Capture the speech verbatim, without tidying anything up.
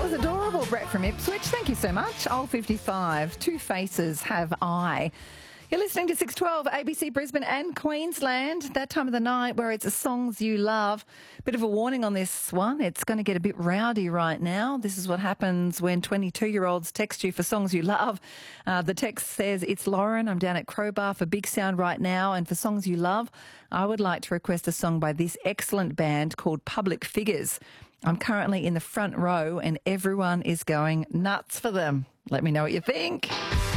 was adorable, Brett from Ipswich. Thank you so much. Old fifty-five, Two Faces Have I. You're listening to six twelve A B C Brisbane and Queensland, that time of the night where it's songs you love. Bit of a warning on this one. It's going to get a bit rowdy right now. This is what happens when twenty-two-year-olds text you for songs you love. Uh, the text says, "It's Lauren. I'm down at Crowbar for Big Sound right now, and for songs you love, I would like to request a song by this excellent band called Public Figures. I'm currently in the front row and everyone is going nuts for them. Let me know what you think."